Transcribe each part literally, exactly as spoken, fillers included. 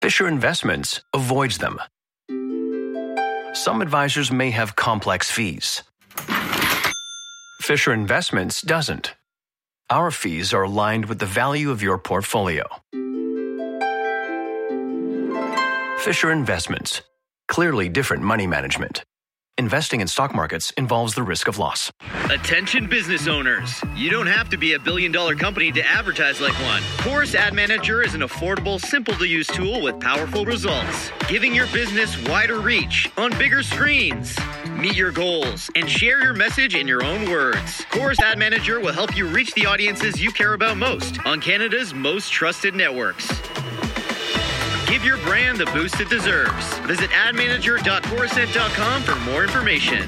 Fisher Investments avoids them. Some advisors may have complex fees. Fisher Investments doesn't. Our fees are aligned with the value of your portfolio. Fisher Investments. Clearly different money management. Investing in stock markets involves the risk of loss. Attention business owners. You don't have to be a billion dollar company to advertise like one. Chorus Ad Manager is an affordable, simple to use tool with powerful results, giving your business wider reach on bigger screens. Meet your goals and share your message in your own words. Chorus Ad Manager will help you reach the audiences you care about most on Canada's most trusted networks. Give your brand the boost it deserves. Visit ad manager dot chorused dot com for more information.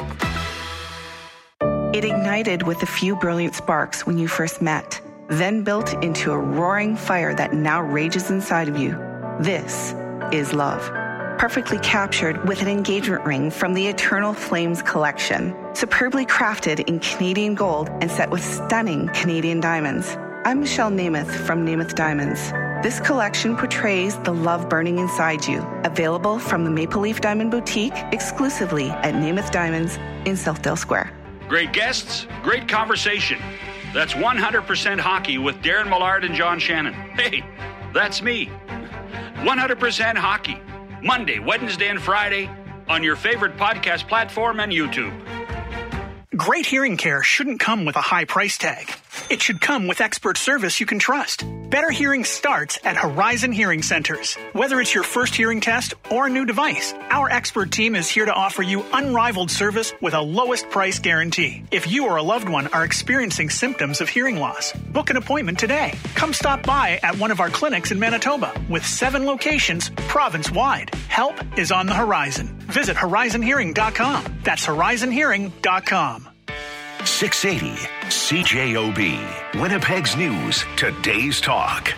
It ignited with a few brilliant sparks when you first met, then built into a roaring fire that now rages inside of you. This is love. Perfectly captured with an engagement ring from the Eternal Flames collection. Superbly crafted in Canadian gold and set with stunning Canadian diamonds. I'm Michelle Namath from Namath Diamonds. This collection portrays the love burning inside you. Available from the Maple Leaf Diamond Boutique exclusively at Namath Diamonds in Southdale Square. Great guests, great conversation. That's one hundred percent Hockey with Darren Millard and John Shannon. Hey, that's me. one hundred percent Hockey. Monday, Wednesday, and Friday on your favorite podcast platform and YouTube. Great hearing care shouldn't come with a high price tag. It should come with expert service you can trust. Better hearing starts at Horizon Hearing Centers. Whether it's your first hearing test or a new device, our expert team is here to offer you unrivaled service with a lowest price guarantee. If you or a loved one are experiencing symptoms of hearing loss, book an appointment today. Come stop by at one of our clinics in Manitoba with seven locations province-wide. Help is on the horizon. Visit horizon hearing dot com. That's horizon hearing dot com. six eighty C J O B, Winnipeg's News, Today's Talk.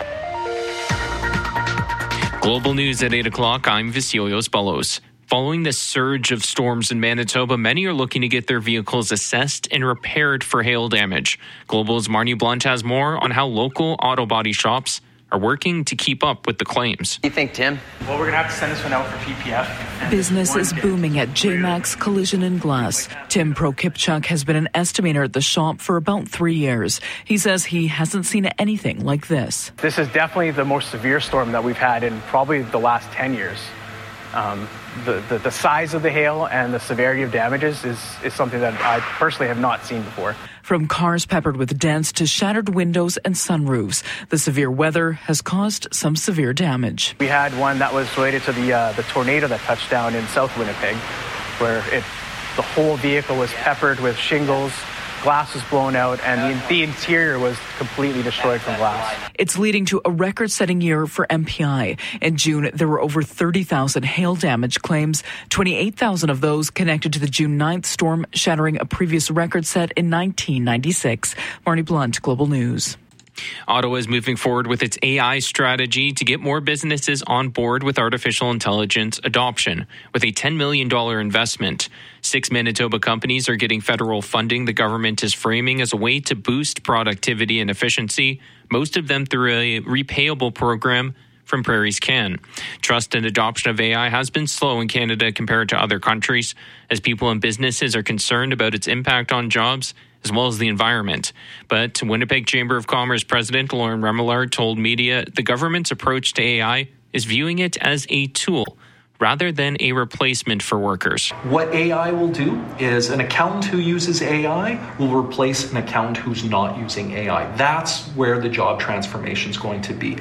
Global News at eight o'clock, I'm Vasilios Ballos. Following the surge of storms in Manitoba, many are looking to get their vehicles assessed and repaired for hail damage. Global's Marnie Blunt has more on how local auto body shops are working to keep up with the claims. What do you think, Tim? Well, we're going to have to send this one out for P P F. Business is booming at J MAX Collision and Glass. Tim Prokipchuk has been an estimator at the shop for about three years. He says he hasn't seen anything like this. This is definitely the most severe storm that we've had in probably the last ten years. Um, the, the, the size of the hail and the severity of damages is, is something that I personally have not seen before. From cars peppered with dents to shattered windows and sunroofs, the severe weather has caused some severe damage. We had one that was related to the uh, the tornado that touched down in South Winnipeg, where it the whole vehicle was peppered with shingles, glass was blown out, and the, the interior was completely destroyed from glass. It's leading to a record-setting year for M P I. In June, there were over thirty thousand hail damage claims, twenty-eight thousand of those connected to the June ninth storm, shattering a previous record set in nineteen ninety-six. Marnie Blunt, Global News. Ottawa is moving forward with its A I strategy to get more businesses on board with artificial intelligence adoption, with a ten million dollars investment. Six Manitoba companies are getting federal funding the government is framing as a way to boost productivity and efficiency, most of them through a repayable program from Prairies Can. Trust and adoption of A I has been slow in Canada compared to other countries, as people and businesses are concerned about its impact on jobs as well as the environment. But Winnipeg Chamber of Commerce President Lauren Remillard told media the government's approach to A I is viewing it as a tool rather than a replacement for workers. What A I will do is an accountant who uses A I will replace an accountant who's not using A I. That's where the job transformation is going to be.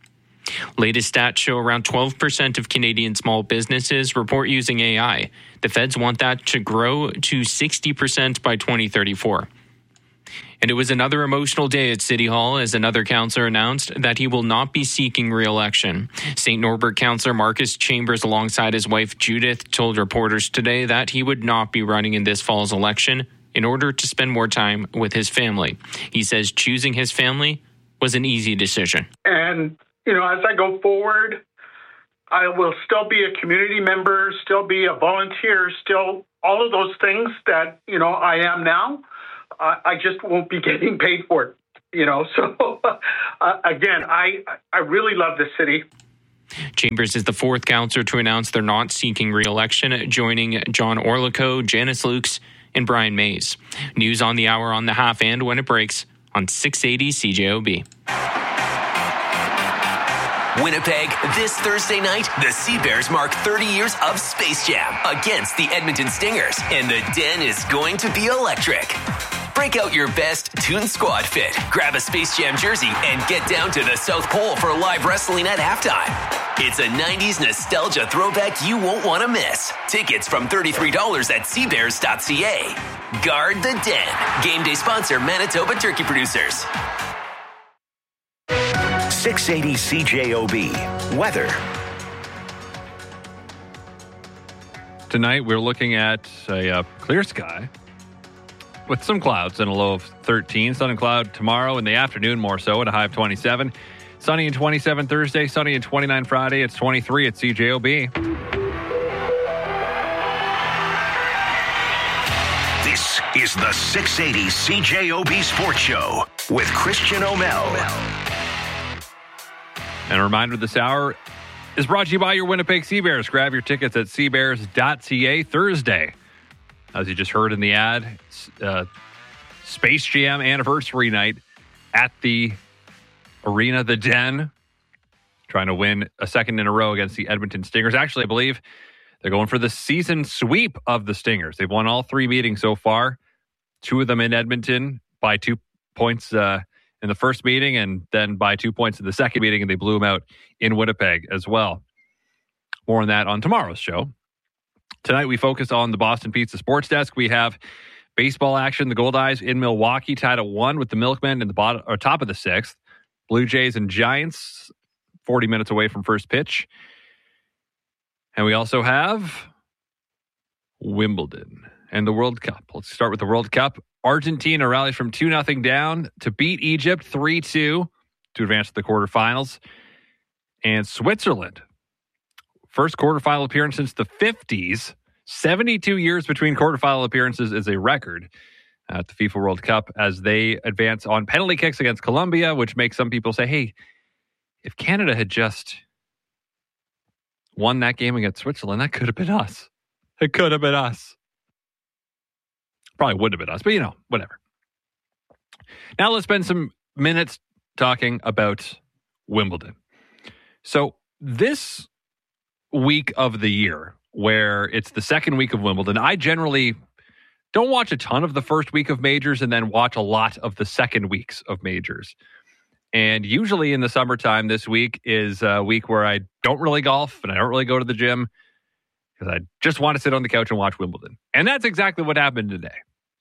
Latest stats show around twelve percent of Canadian small businesses report using A I. The feds want that to grow to sixty percent by twenty thirty-four. And it was another emotional day at City Hall as another councillor announced that he will not be seeking re-election. Saint Norbert councillor Marcus Chambers, alongside his wife Judith, told reporters today that he would not be running in this fall's election in order to spend more time with his family. He says choosing his family was an easy decision. And, you know, as I go forward, I will still be a community member, still be a volunteer, still all of those things that, you know, I am now. I just won't be getting paid for it, you know. So, uh, again, I I really love this city. Chambers is the fourth counselor to announce they're not seeking re-election, joining John Orlico, Janice Lukes, and Brian Mays. News on the hour on the half and when it breaks on six eighty C J O B. Winnipeg, this Thursday night, the Sea Bears mark thirty years of Space Jam against the Edmonton Stingers, and the Den is going to be electric. Break out your best Toon Squad fit, grab a Space Jam jersey, and get down to the South Pole for live wrestling at halftime. It's a nineties nostalgia throwback you won't want to miss. Tickets from thirty-three dollars at sea bears dot c a. Guard the Den. Game day sponsor, Manitoba Turkey Producers. six eighty C J O B. Weather. Tonight we're looking at a uh, clear sky with some clouds and a low of thirteen. Sun and cloud tomorrow in the afternoon, more so at a high of twenty-seven. Sunny and twenty-seven Thursday, sunny and twenty-nine Friday. It's twenty-three at C J O B. This is the six eighty C J O B Sports Show with Christian O'Mell. And a reminder, this hour is brought to you by your Winnipeg Sea Bears. Grab your tickets at sea bears dot c a Thursday. As you just heard in the ad, uh, Space Jam anniversary night at the Arena, the Den, trying to win a second in a row against the Edmonton Stingers. Actually, I believe they're going for the season sweep of the Stingers. They've won all three meetings so far, two of them in Edmonton by two points uh, in the first meeting and then by two points in the second meeting, and they blew them out in Winnipeg as well. More on that on tomorrow's show. Tonight, we focus on the Boston Pizza Sports Desk. We have baseball action. The Goldeyes in Milwaukee tied at one with the Milkmen in the bottom or top of the sixth. Blue Jays and Giants, forty minutes away from first pitch. And we also have Wimbledon and the World Cup. Let's start with the World Cup. Argentina rallies from two nothing down to beat Egypt three two to advance to the quarterfinals. And Switzerland, first quarterfinal appearance since the fifties. seventy-two years between quarterfinal appearances is a record at the FIFA World Cup as they advance on penalty kicks against Colombia, which makes some people say, hey, if Canada had just won that game against Switzerland, that could have been us. It could have been us. Probably wouldn't have been us, but you know, whatever. Now let's spend some minutes talking about Wimbledon. So this week of the year, where it's the second week of Wimbledon, I generally don't watch a ton of the first week of majors and then watch a lot of the second weeks of majors. And usually in the summertime, this week is a week where I don't really golf and I don't really go to the gym because I just want to sit on the couch and watch Wimbledon. And that's exactly what happened today.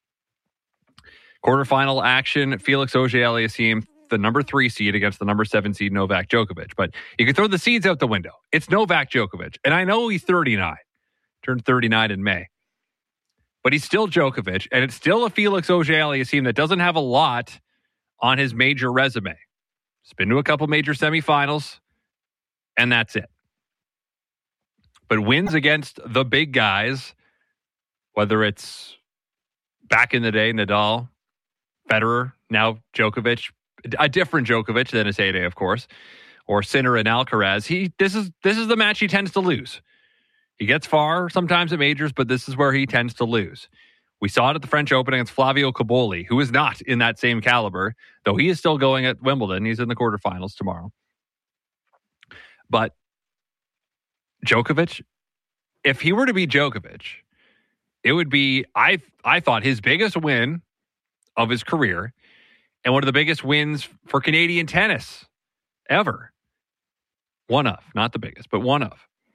Quarterfinal action, Felix Auger-Aliassime, the number three seed against the number seven seed Novak Djokovic. But you can throw the seeds out the window. It's Novak Djokovic. And I know he's thirty-nine, turned thirty-nine in May. But he's still Djokovic, and it's still a Felix Auger-Aliassime that doesn't have a lot on his major resume. He's been to a couple major semifinals, and that's it. But wins against the big guys, whether it's back in the day, Nadal, Federer, now Djokovic, a different Djokovic than his heyday, of course, or Sinner and Alcaraz. He this is this is the match he tends to lose. He gets far sometimes at majors, but this is where he tends to lose. We saw it at the French Open against Flavio Cobolli, who is not in that same caliber, though he is still going at Wimbledon. He's in the quarterfinals tomorrow. But Djokovic, if he were to be Djokovic, it would be, I I thought, his biggest win of his career and one of the biggest wins for Canadian tennis ever. One of, not the biggest, but one of.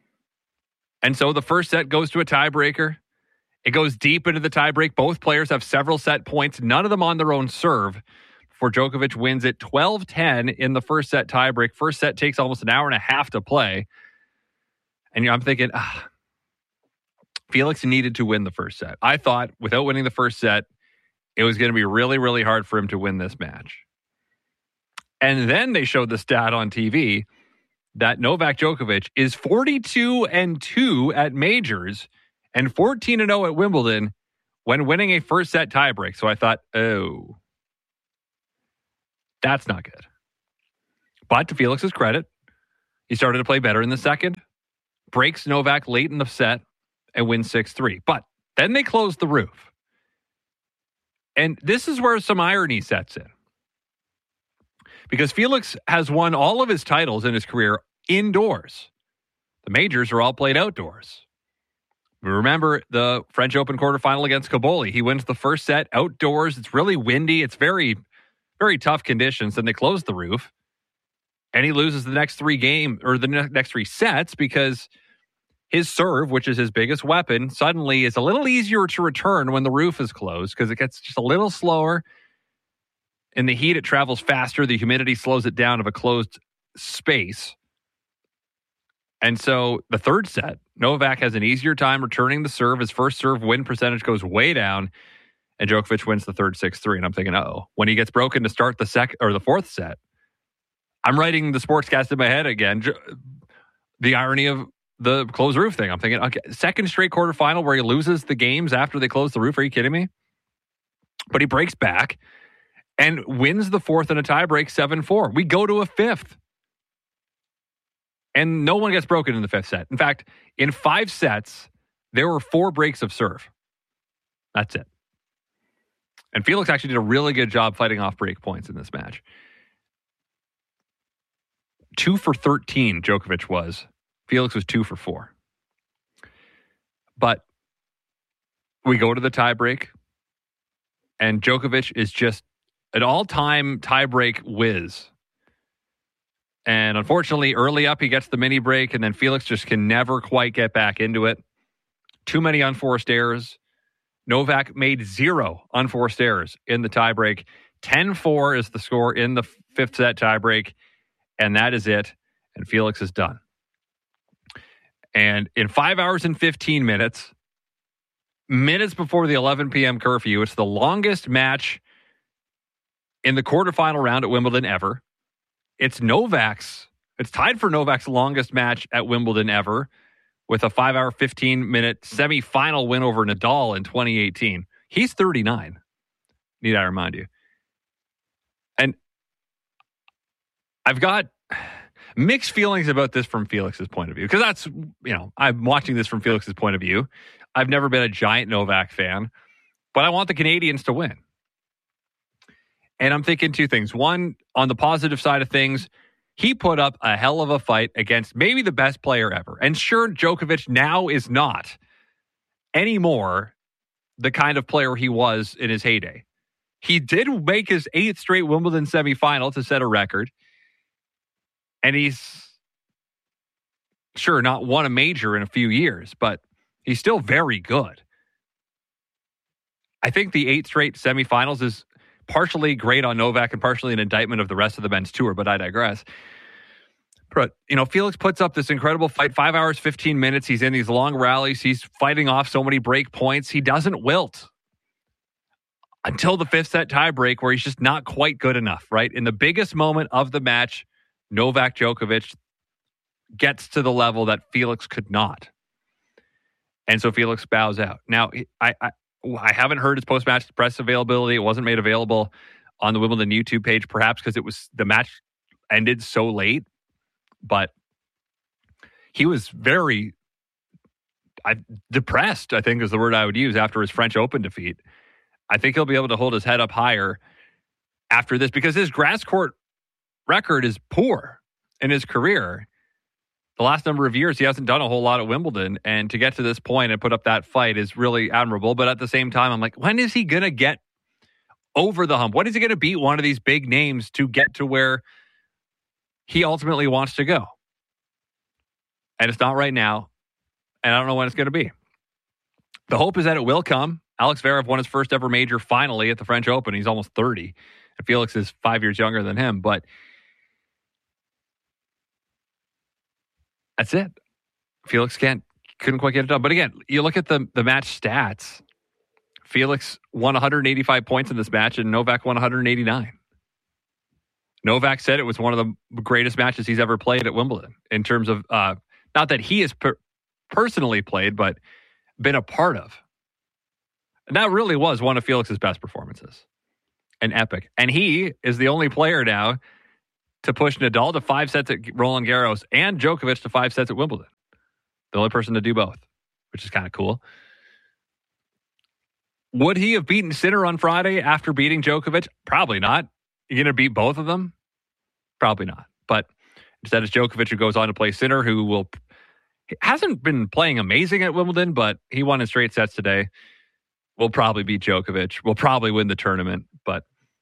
And so the first set goes to a tiebreaker. It goes deep into the tiebreak. Both players have several set points, none of them on their own serve, before Djokovic wins it twelve ten in the first set tiebreak. First set takes almost an hour and a half to play. And I'm thinking, ah, Felix needed to win the first set. I thought without winning the first set, it was going to be really, really hard for him to win this match. And then they showed the stat on T V that Novak Djokovic is forty-two and two at majors and fourteen and oh at Wimbledon when winning a first set tiebreak. So I thought, oh, that's not good. But to Felix's credit, He started to play better in the second, breaks Novak late in the set, and wins six three. But then they closed the roof. And this is where some irony sets in. Because Felix has won all of his titles in his career indoors. The majors are all played outdoors. Remember the French Open quarterfinal against Caboli. He wins the first set outdoors. It's really windy. It's very, very tough conditions. Then they close the roof. And he loses the next three game or the ne- next three sets because his serve, which is his biggest weapon, suddenly is a little easier to return when the roof is closed because it gets just a little slower. In the heat, it travels faster. The humidity slows it down of a closed space. And so the third set, Novak has an easier time returning the serve. His first serve win percentage goes way down, and Djokovic wins the third six three. And I'm thinking, uh-oh, when he gets broken to start the sec or the fourth set, I'm writing the sportscast in my head again. The irony of the closed roof thing. I'm thinking, okay, second straight quarterfinal where he loses the games after they close the roof. Are you kidding me? But he breaks back and wins the fourth in a tiebreak seven four. We go to a fifth. And no one gets broken in the fifth set. In fact, in five sets, there were four breaks of serve. That's it. And Felix actually did a really good job fighting off break points in this match. Two for thirteen, Djokovic was. Felix was two for four. But we go to the tiebreak, and Djokovic is just an all-time tiebreak whiz. And unfortunately, early up, he gets the mini break, and then Felix just can never quite get back into it. Too many unforced errors. Novak made zero unforced errors in the tiebreak. ten four is the score in the fifth set tiebreak, and that is it. And Felix is done. And in five hours and fifteen minutes, minutes before the eleven p.m. curfew, it's the longest match in the quarterfinal round at Wimbledon ever. It's Novak's, it's tied for Novak's longest match at Wimbledon ever with a five hour, fifteen minute semifinal win over Nadal in twenty eighteen. He's thirty-nine, need I remind you. And I've got mixed feelings about this from Felix's point of view, because that's, you know, I'm watching this from Felix's point of view. I've never been a giant Novak fan, but I want the Canadians to win. And I'm thinking two things. One, on the positive side of things, he put up a hell of a fight against maybe the best player ever. And sure, Djokovic now is not anymore the kind of player he was in his heyday. He did make his eighth straight Wimbledon semifinal to set a record. And he's, sure, not won a major in a few years, but he's still very good. I think the eight straight semifinals is partially great on Novak and partially an indictment of the rest of the men's tour, but I digress. But, you know, Felix puts up this incredible fight, five hours, fifteen minutes. He's in these long rallies. He's fighting off so many break points. He doesn't wilt until the fifth set tie break where he's just not quite good enough, right? In the biggest moment of the match, Novak Djokovic gets to the level that Felix could not. And so Felix bows out. Now, I, I I haven't heard his post-match press availability. It wasn't made available on the Wimbledon YouTube page, perhaps because it was the match ended so late. But he was very I, depressed, I think is the word I would use, after his French Open defeat. I think he'll be able to hold his head up higher after this because his grass court record is poor in his career. The last number of years, he hasn't done a whole lot at Wimbledon, and to get to this point and put up that fight is really admirable. But at the same time, I'm like, when is he going to get over the hump? When is he going to beat one of these big names to get to where he ultimately wants to go? And it's not right now, and I don't know when it's going to be. The hope is that it will come. Alex Zverev won his first ever major finally at the French Open. He's almost thirty, and Felix is five years younger than him, but that's it. Felix can't, couldn't quite get it done. But again, you look at the, the match stats. Felix won one hundred eighty-five points in this match, and Novak won one hundred eighty-nine. Novak said it was one of the greatest matches he's ever played at Wimbledon in terms of, uh, not that he has per- personally played, but been a part of. And that really was one of Felix's best performances. An epic. And he is the only player now to push Nadal to five sets at Roland Garros and Djokovic to five sets at Wimbledon. The only person to do both, which is kind of cool. Would he have beaten Sinner on Friday after beating Djokovic? Probably not. You're going to beat both of them? Probably not. But instead, it's Djokovic who goes on to play Sinner, who will hasn't been playing amazing at Wimbledon, but he won in straight sets today. Will probably beat Djokovic. Will probably win the tournament. But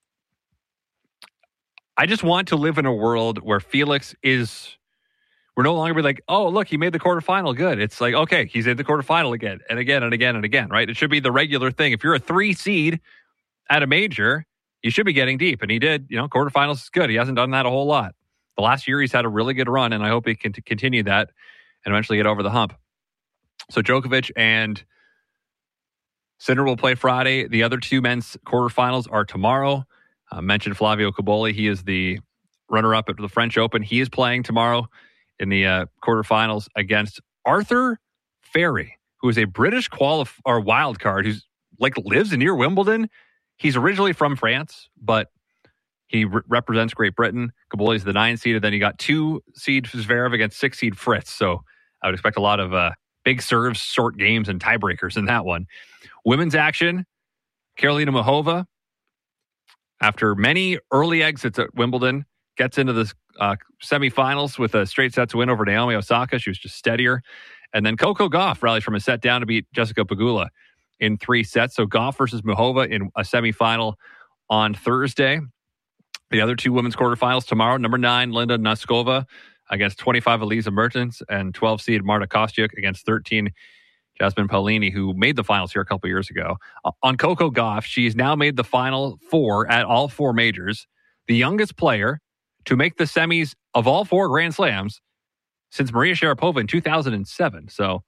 I just want to live in a world where Felix is... We're no longer be like, oh, look, he made the quarterfinal. Good. It's like, okay, he's in the quarterfinal again and again and again and again, right? It should be the regular thing. If you're a three seed at a major, you should be getting deep. And he did, you know, quarterfinals is good. He hasn't done that a whole lot. The last year he's had a really good run, and I hope he can t- continue that and eventually get over the hump. So Djokovic and Sinner will play Friday. The other two men's quarterfinals are tomorrow. I uh, mentioned Flavio Cobolli. He is the runner-up at the French Open. He is playing tomorrow in the uh, quarterfinals against Arthur Ferry, who is a British qualif- or wild card who's like lives near Wimbledon. He's originally from France, but he re- represents Great Britain. Cobolli is the nine seed, and then you got two seed Zverev against six seed Fritz. So I would expect a lot of uh, big serves, short games, and tiebreakers in that one. Women's action: Karolina Muchova, after many early exits at Wimbledon, gets into the uh, semifinals with a straight sets win over Naomi Osaka. She was just steadier. And then Coco Gauff rallied from a set down to beat Jessica Pegula in three sets. So Gauff versus Muchova in a semifinal on Thursday. The other two women's quarterfinals tomorrow. Number nine, Linda Noskova against twenty-five, Elisa Mertens, and twelve seed Marta Kostyuk against thirteen, Jasmine Paolini, who made the finals here a couple years ago. Uh, on Coco Gauff, she's now made the final four at all four majors. The youngest player to make the semis of all four Grand Slams since Maria Sharapova in two thousand seven. So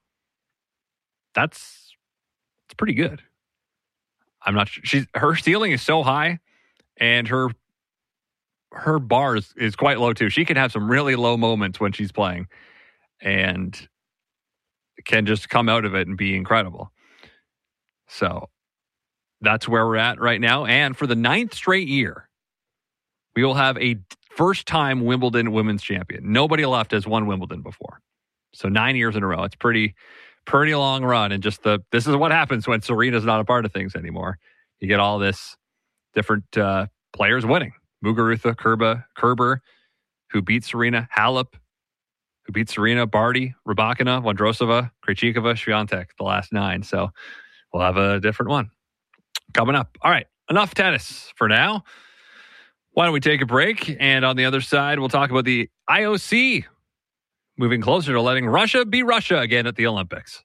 that's it's pretty good. I'm not sure. She's, her ceiling is so high, and her her bar is, is quite low too. She can have some really low moments when she's playing and can just come out of it and be incredible. So that's where we're at right now. And for the ninth straight year, we will have a first-time Wimbledon women's champion. Nobody left has won Wimbledon before. So nine years in a row. It's pretty, pretty long run. And just the this is what happens when Serena's not a part of things anymore. You get all this different uh, players winning. Muguruza, Kerber, Kerber, who beat Serena, Halep, who beat Serena, Barty, Rybakina, Vondrousova, Krejcikova, Swiatek, the last nine. So we'll have a different one coming up. All right, enough tennis for now. Why don't we take a break? And on the other side, we'll talk about the I O C moving closer to letting Russia be Russia again at the Olympics.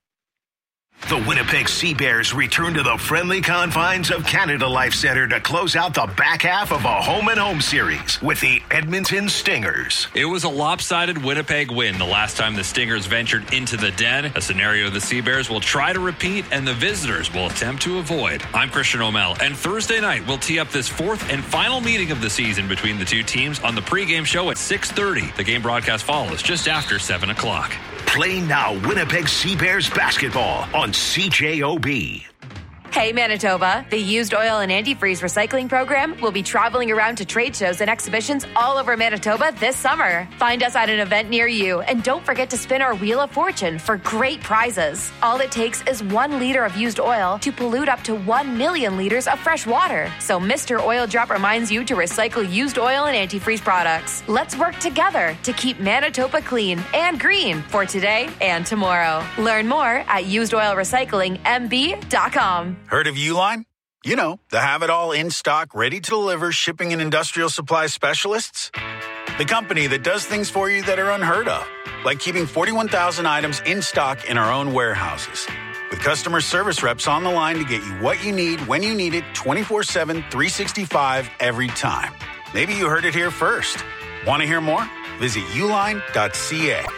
The Winnipeg Sea Bears return to the friendly confines of Canada Life Centre to close out the back half of a home-and-home series with the Edmonton Stingers. It was a lopsided Winnipeg win the last time the Stingers ventured into the Den, a scenario the Sea Bears will try to repeat and the visitors will attempt to avoid. I'm Christian O'Mell, and Thursday night we'll tee up this fourth and final meeting of the season between the two teams on the pregame show at six thirty. The game broadcast follows just after seven o'clock. Play now Winnipeg Sea Bears basketball on C J O B. Hey Manitoba, the Used Oil and Antifreeze Recycling Program will be traveling around to trade shows and exhibitions all over Manitoba this summer. Find us at an event near you, and don't forget to spin our Wheel of Fortune for great prizes. All it takes is one liter of used oil to pollute up to one million liters of fresh water. So Mister Oil Drop reminds you to recycle used oil and antifreeze products. Let's work together to keep Manitoba clean and green for today and tomorrow. Learn more at used oil recycling m b dot com. Heard of Uline? You know, the have-it-all in-stock, ready-to-deliver shipping and industrial supply specialists. The company that does things for you that are unheard of, like keeping forty-one thousand items in stock in our own warehouses. With customer service reps on the line to get you what you need when you need it twenty-four seven, three sixty-five every time. Maybe you heard it here first. Want to hear more? Visit uline dot c a.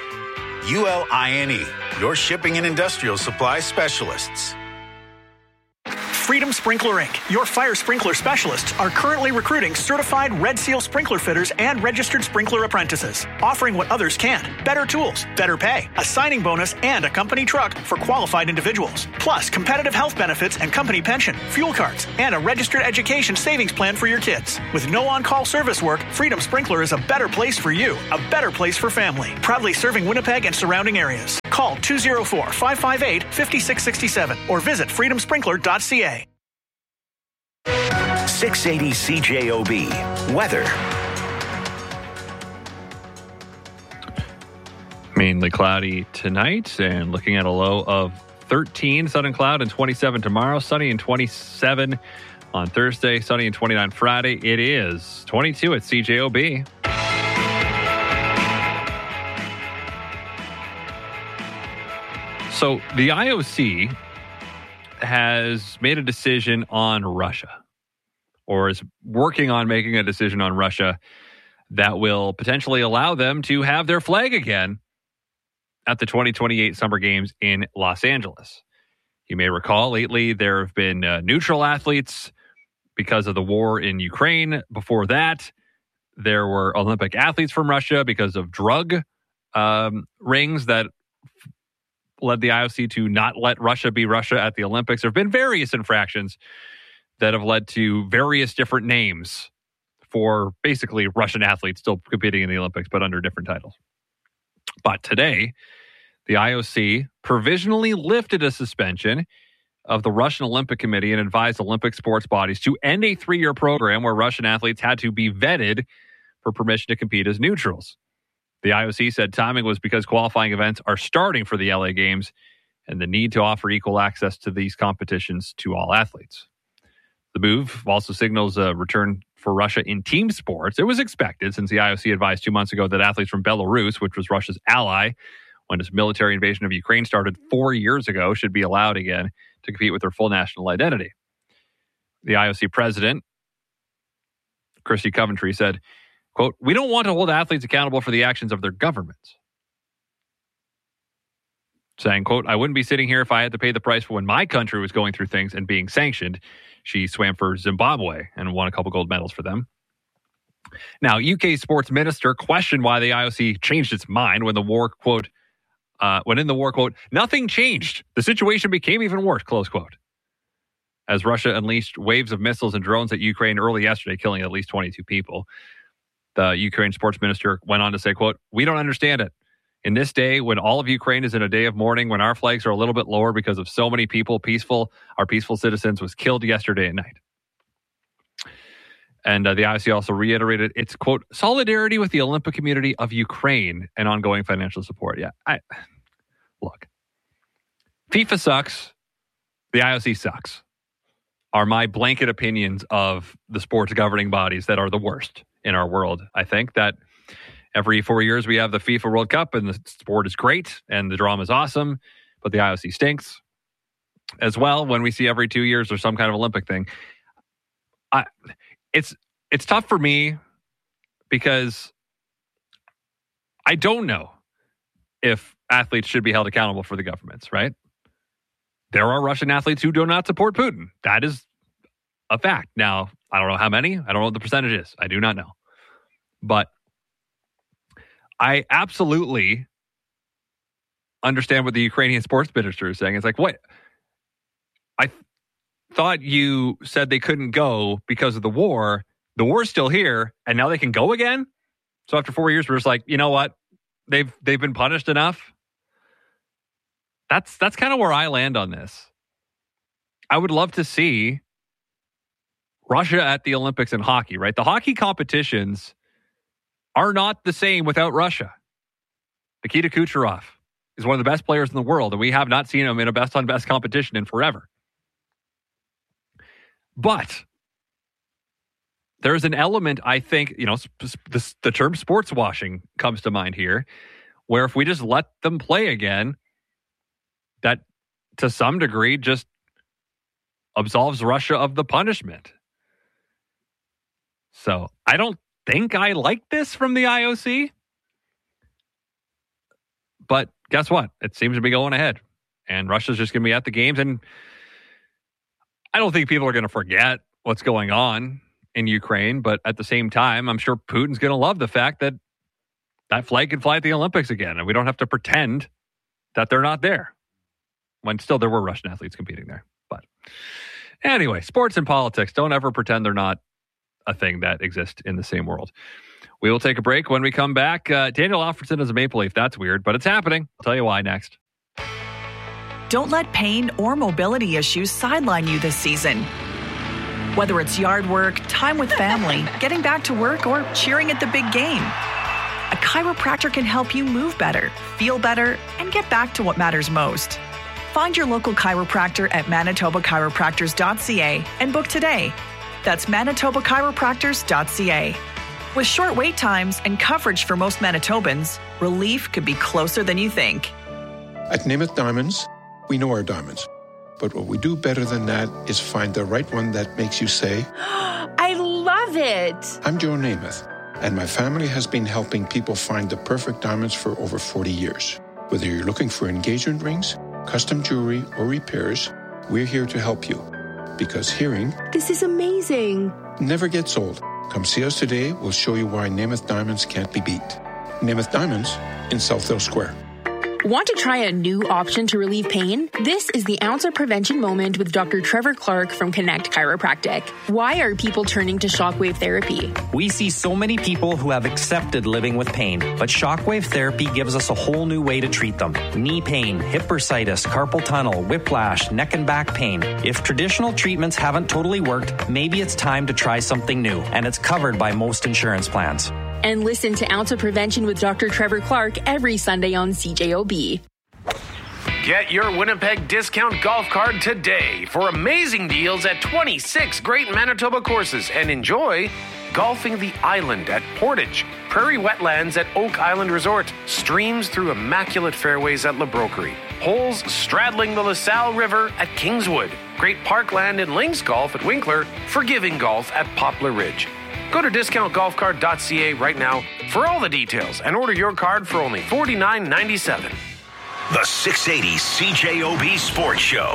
U L I N E, your shipping and industrial supply specialists. Freedom Sprinkler Incorporated, your fire sprinkler specialists, are currently recruiting certified Red Seal sprinkler fitters and registered sprinkler apprentices, offering what others can't: better tools, better pay, a signing bonus, and a company truck for qualified individuals. Plus, competitive health benefits and company pension, fuel cards, and a registered education savings plan for your kids. With no on-call service work, Freedom Sprinkler is a better place for you, a better place for family. Proudly serving Winnipeg and surrounding areas. Call two oh four, five five eight, five six six seven or visit freedom sprinkler dot c a. six eighty C J O B. Weather. Mainly cloudy tonight and looking at a low of thirteen, sun and cloud, and twenty-seven tomorrow. Sunny and twenty-seven on Thursday. Sunny and twenty-nine Friday. It is twenty-two at C J O B. So the I O C has made a decision on Russia, or is working on making a decision on Russia that will potentially allow them to have their flag again at the twenty twenty-eight Summer Games in Los Angeles. You may recall lately there have been uh, neutral athletes because of the war in Ukraine. Before that, there were Olympic athletes from Russia because of drug um, rings that led the I O C to not let Russia be Russia at the Olympics. There have been various infractions that have led to various different names for basically Russian athletes still competing in the Olympics, but under different titles. But today, the I O C provisionally lifted a suspension of the Russian Olympic Committee and advised Olympic sports bodies to end a three-year program where Russian athletes had to be vetted for permission to compete as neutrals. The I O C said timing was because qualifying events are starting for the L A Games and the need to offer equal access to these competitions to all athletes. The move also signals a return for Russia in team sports. It was expected since the I O C advised two months ago that athletes from Belarus, which was Russia's ally when its military invasion of Ukraine started four years ago, should be allowed again to compete with their full national identity. The I O C president, Christy Coventry, said, quote, "We don't want to hold athletes accountable for the actions of their governments." Saying, quote, "I wouldn't be sitting here if I had to pay the price for when my country was going through things and being sanctioned." She swam for Zimbabwe and won a couple gold medals for them. Now, U K sports minister questioned why the I O C changed its mind when the war, quote, uh, when in the war, quote, "Nothing changed. The situation became even worse," close quote. As Russia unleashed waves of missiles and drones at Ukraine early yesterday, killing at least twenty-two people. The Ukraine sports minister went on to say, quote, "We don't understand it. In this day, when all of Ukraine is in a day of mourning, when our flags are a little bit lower because of so many people, peaceful, our peaceful citizens was killed yesterday at night." And uh, the I O C also reiterated its, quote, "solidarity with the Olympic community of Ukraine and ongoing financial support." Yeah, I look, FIFA sucks. The I O C sucks. Are my blanket opinions of the sports governing bodies that are the worst in our world. I think that every four years we have the FIFA World Cup and the sport is great and the drama is awesome, but the I O C stinks as well. When we see every two years there's some kind of Olympic thing, I, it's it's tough for me because I don't know if athletes should be held accountable for the governments, right? There are Russian athletes who do not support Putin. That is a fact. Now, I don't know how many. I don't know what the percentage is. I do not know. But I absolutely understand what the Ukrainian sports minister is saying. It's like, what? I th- thought you said they couldn't go because of the war. The war's still here, and now they can go again? So after four years, we're just like, you know what? They've they've been punished enough. That's that's kind of where I land on this. I would love to see Russia at the Olympics in hockey, right? The hockey competitions are not the same without Russia. Nikita Kucherov is one of the best players in the world, and we have not seen him in a best-on-best competition in forever. But there's an element, I think, you know, the, the term sports washing comes to mind here, where if we just let them play again, that to some degree just absolves Russia of the punishment. So I don't think I like this from the I O C. But guess what? It seems to be going ahead. And Russia's just going to be at the games. And I don't think people are going to forget what's going on in Ukraine, but at the same time, I'm sure Putin's going to love the fact that that flag can fly at the Olympics again, and we don't have to pretend that they're not there. When still there were Russian athletes competing there. But anyway, sports and politics, don't ever pretend they're not a thing that exists in the same world. We will take a break. When we come back, uh, Daniel Alfredsson is a Maple Leaf. That's weird, but it's happening. I'll tell you why next. Don't let pain or mobility issues sideline you this season. Whether it's yard work, time with family, getting back to work, or cheering at the big game, a chiropractor can help you move better, feel better, and get back to what matters most. Find your local chiropractor at manitoba chiropractors dot c a and book today. That's manitoba chiropractors dot c a. With short wait times and coverage for most Manitobans, relief could be closer than you think. At Namath Diamonds, we know our diamonds. But what we do better than that is find the right one that makes you say, I love it. I'm Joe Namath, and my family has been helping people find the perfect diamonds for over forty years. Whether you're looking for engagement rings, custom jewelry, or repairs, we're here to help you. Because hearing, this is amazing, never gets old. Come see us today. We'll show you why Namath Diamonds can't be beat. Namath Diamonds in Southdale Square. Want to try a new option to relieve pain? This is the Ounce of Prevention Moment with Doctor Trevor Clark from Connect Chiropractic. Why are people turning to shockwave therapy? We see so many people who have accepted living with pain, but shockwave therapy gives us a whole new way to treat them. Knee pain, hip bursitis, carpal tunnel, whiplash, neck and back pain. If traditional treatments haven't totally worked, maybe it's time to try something new, and it's covered by most insurance plans. And listen to Ounce of Prevention with Doctor Trevor Clark every Sunday on C J O B. Get your Winnipeg discount golf card today for amazing deals at twenty-six great Manitoba courses, and enjoy golfing the island at Portage, prairie wetlands at Oak Island Resort, streams through immaculate fairways at La Broquerie, holes straddling the LaSalle River at Kingswood, great parkland and links golf at Winkler, forgiving golf at Poplar Ridge. Go to discount golf card dot c a right now for all the details and order your card for only forty-nine ninety-seven. The six eighty C J O B Sports Show.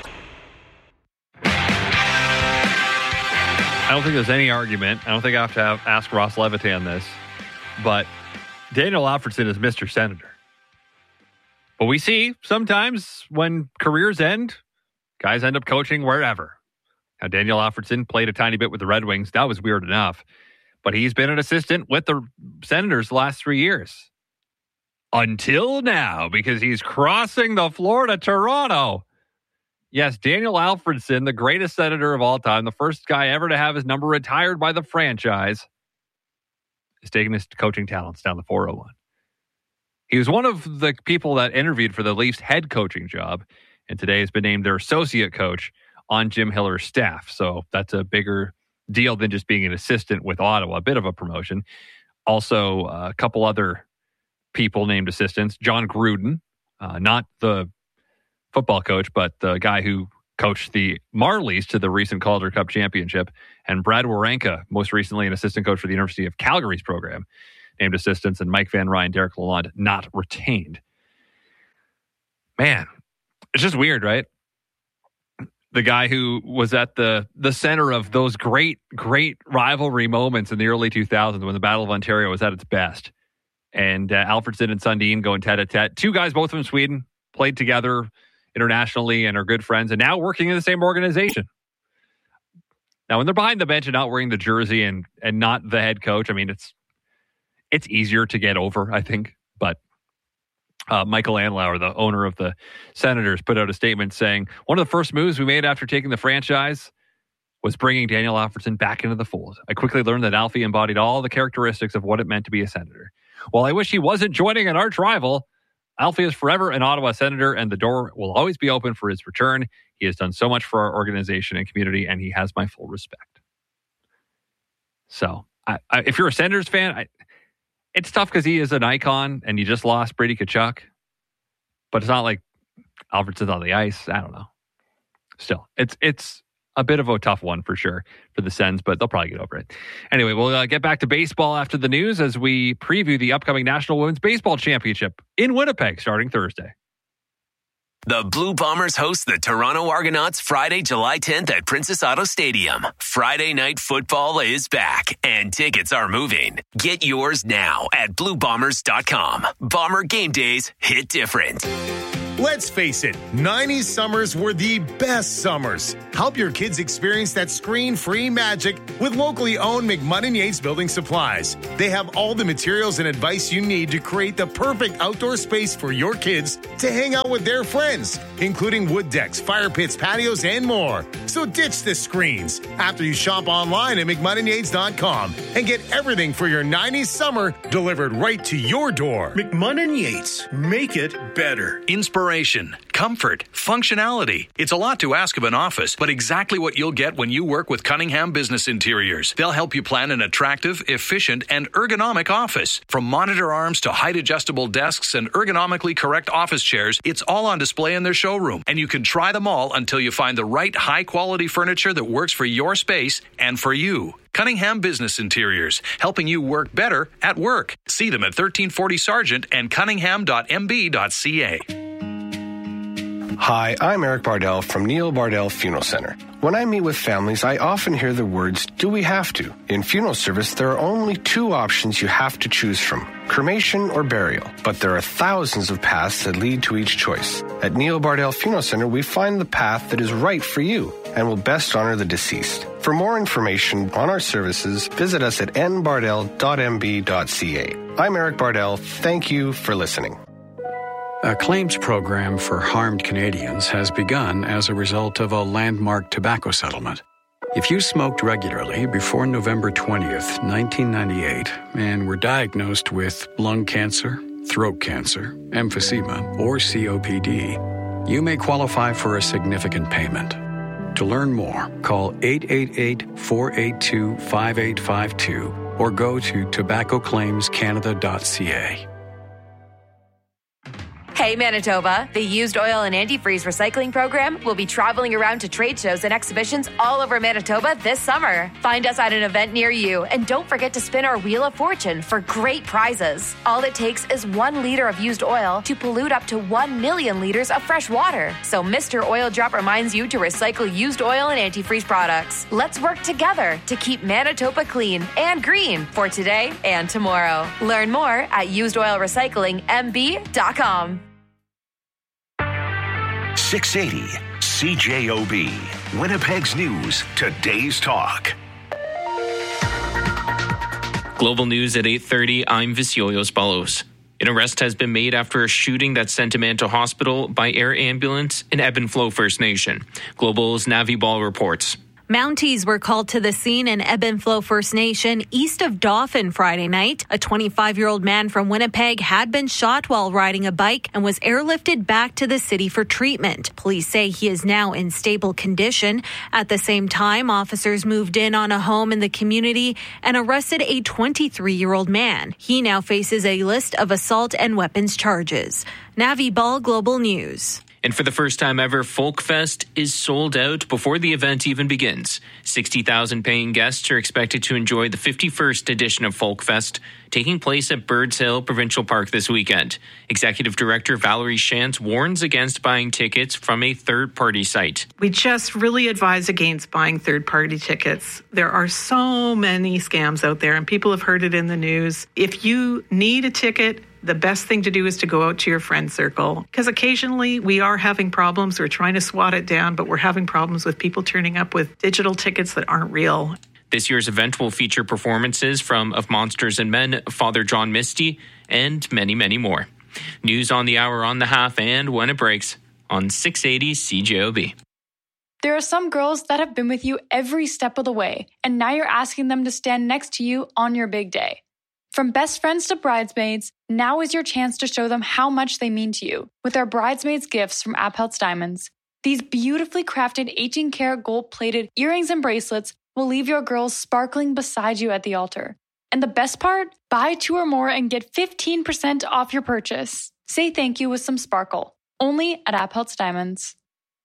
I don't think there's any argument. I don't think I have to have, ask Ross Levitan this, but Daniel Alfredsson is Mister Senator. But we see sometimes when careers end, guys end up coaching wherever. Now, Daniel Alfredsson played a tiny bit with the Red Wings. That was weird enough. But he's been an assistant with the Senators the last three years. Until now, because he's crossing the floor to Toronto. Yes, Daniel Alfredsson, the greatest Senator of all time, the first guy ever to have his number retired by the franchise, is taking his coaching talents down the four oh one. He was one of the people that interviewed for the Leafs head coaching job, and today has been named their associate coach on Jim Hiller's staff. So that's a bigger deal than just being an assistant with Ottawa, a bit of a promotion. Also, uh, a couple other people named assistants. John Gruden, uh, not the football coach, but the guy who coached the Marlies to the recent Calder Cup championship. And Brad Warenka, most recently an assistant coach for the University of Calgary's program, named assistants. And Mike Van Ryn, Derek Lalonde, not retained. Man, it's just weird, right? The guy who was at the the center of those great, great rivalry moments in the early two thousands when the Battle of Ontario was at its best. And uh, Alfredsson and Sundin going tete-a-tete. Two guys, both from Sweden, played together internationally and are good friends, and now working in the same organization. Now, when they're behind the bench and not wearing the jersey and and not the head coach, I mean, it's it's easier to get over, I think. But uh, Michael Andlauer, the owner of the Senators, put out a statement saying, one of the first moves we made after taking the franchise was bringing Daniel Alfredsson back into the fold. I quickly learned that Alfie embodied all the characteristics of what it meant to be a Senator. While I wish he wasn't joining an arch rival, Alfie is forever an Ottawa Senator, and the door will always be open for his return. He has done so much for our organization and community, and he has my full respect. So, I, I, if you're a Senators fan, I, it's tough because he is an icon, and you just lost Brady Tkachuk. But it's not like Alfredsson's on the ice. I don't know. Still, it's it's a bit of a tough one for sure for the Sens, but they'll probably get over it. Anyway, we'll uh, get back to baseball after the news as we preview the upcoming National Women's Baseball Championship in Winnipeg starting Thursday. The Blue Bombers host the Toronto Argonauts Friday, July tenth at Princess Auto Stadium. Friday night football is back, and tickets are moving. Get yours now at blue bombers dot com. Bomber game days hit different. Let's face it, nineties summers were the best summers. Help your kids experience that screen-free magic with locally owned McMunn Yates Building Supplies. They have all the materials and advice you need to create the perfect outdoor space for your kids to hang out with their friends, including wood decks, fire pits, patios, and more. So ditch the screens after you shop online at McMunn Yates dot com and get everything for your nineties summer delivered right to your door. McMunn and Yates, make it better. Inspiration, comfort, functionality. It's a lot to ask of an office, but exactly what you'll get when you work with Cunningham Business Interiors. They'll help you plan an attractive, efficient, and ergonomic office. From monitor arms to height-adjustable desks and ergonomically correct office chairs, it's all on display in their showroom, and you can try them all until you find the right high-quality furniture that works for your space and for you. Cunningham Business Interiors, helping you work better at work. See them at thirteen forty Sargent and cunningham dot m b dot c a. Hi, I'm Eric Bardell from Neil Bardell Funeral Center. When I meet with families, I often hear the words, do we have to? In funeral service, there are only two options you have to choose from, cremation or burial. But there are thousands of paths that lead to each choice. At Neil Bardell Funeral Center, we find the path that is right for you and will best honor the deceased. For more information on our services, visit us at n bardell dot m b dot c a. I'm Eric Bardell. Thank you for listening. A claims program for harmed Canadians has begun as a result of a landmark tobacco settlement. If you smoked regularly before November twentieth, nineteen ninety-eight, and were diagnosed with lung cancer, throat cancer, emphysema, or C O P D, you may qualify for a significant payment. To learn more, call eight eight eight, four eight two, five eight five two or go to tobacco claims canada dot c a. Hey Manitoba, the Used Oil and Antifreeze Recycling Program will be traveling around to trade shows and exhibitions all over Manitoba this summer. Find us at an event near you, and don't forget to spin our Wheel of Fortune for great prizes. All it takes is one liter of used oil to pollute up to one million liters of fresh water. So Mister Oil Drop reminds you to recycle used oil and antifreeze products. Let's work together to keep Manitoba clean and green for today and tomorrow. Learn more at used oil recycling m b dot com. six eighty C J O B, Winnipeg's News, today's talk. Global news at eight thirty, I'm Visioyos Balos. An arrest has been made after a shooting that sent a man to hospital by air ambulance in Ebb and Flow First Nation. Global's Navi Ball reports. Mounties were called to the scene in Ebb and Flow First Nation east of Dauphin Friday night. A twenty-five-year-old man from Winnipeg had been shot while riding a bike and was airlifted back to the city for treatment. Police say he is now in stable condition. At the same time, officers moved in on a home in the community and arrested a twenty-three-year-old man. He now faces a list of assault and weapons charges. Navi Ball, Global News. And for the first time ever, Folkfest is sold out before the event even begins. sixty thousand paying guests are expected to enjoy the fifty-first edition of Folkfest, taking place at Birds Hill Provincial Park this weekend. Executive Director Valerie Shantz warns against buying tickets from a third-party site. We just really advise against buying third-party tickets. There are so many scams out there, and people have heard it in the news. If you need a ticket, the best thing to do is to go out to your friend circle, because occasionally we are having problems. We're trying to swat it down, but we're having problems with people turning up with digital tickets that aren't real. This year's event will feature performances from Of Monsters and Men, Father John Misty, and many, many more. News on the hour, on the half, and when it breaks on six eighty C J O B. There are some girls that have been with you every step of the way, and now you're asking them to stand next to you on your big day. From best friends to bridesmaids, now is your chance to show them how much they mean to you with our bridesmaids gifts from Apheltz Diamonds. These beautifully crafted eighteen karat gold-plated earrings and bracelets will leave your girls sparkling beside you at the altar. And the best part? Buy two or more and get fifteen percent off your purchase. Say thank you with some sparkle. Only at Apheltz Diamonds.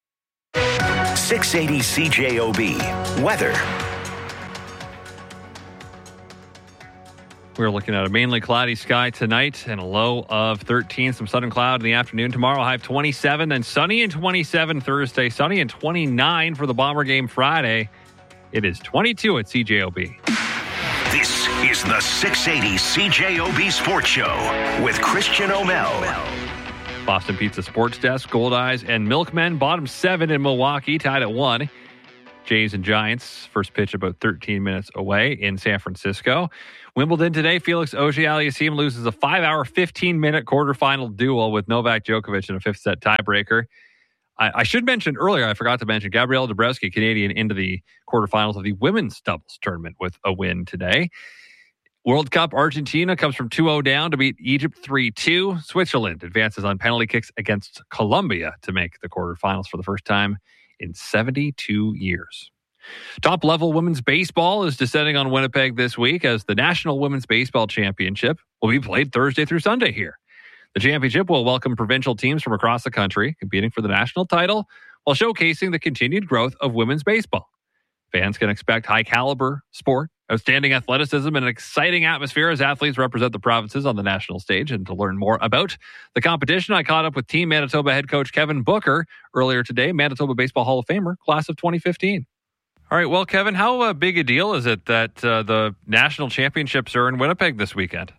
six eighty C J O B, weather. We're looking at a mainly cloudy sky tonight and a low of thirteen. Some sun and cloud in the afternoon. Tomorrow, high of twenty-seven, then sunny and twenty-seven Thursday, sunny and twenty-nine for the Bomber game Friday. It is twenty-two at C J O B. This is the six eighty C J O B Sports Show with Christian O'Mel. Boston Pizza Sports Desk, Gold Eyes, and Milkmen. Bottom seven in Milwaukee, tied at one. Jays and Giants, first pitch about thirteen minutes away in San Francisco. Wimbledon today, Felix Auger-Aliassime loses a five-hour, fifteen-minute quarterfinal duel with Novak Djokovic in a fifth-set tiebreaker. I, I should mention earlier, I forgot to mention, Gabriela Dabrowski, Canadian, into the quarterfinals of the women's doubles tournament with a win today. World Cup, Argentina comes from two oh down to beat Egypt three two. Switzerland advances on penalty kicks against Colombia to make the quarterfinals for the first time in seventy-two years. Top-level women's baseball is descending on Winnipeg this week as the National Women's Baseball Championship will be played Thursday through Sunday here. The championship will welcome provincial teams from across the country competing for the national title while showcasing the continued growth of women's baseball. Fans can expect high-caliber sport, outstanding athleticism, and an exciting atmosphere as athletes represent the provinces on the national stage. And to learn more about the competition, I caught up with Team Manitoba head coach Kevin Booker earlier today, Manitoba Baseball Hall of Famer, class of twenty fifteen. All right, well, Kevin, how uh, big a deal is it that uh, the national championships are in Winnipeg this weekend?